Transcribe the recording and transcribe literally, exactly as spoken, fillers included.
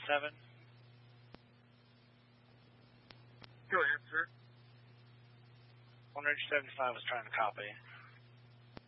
seven. Go ahead, sir. one seventy-five was trying to copy.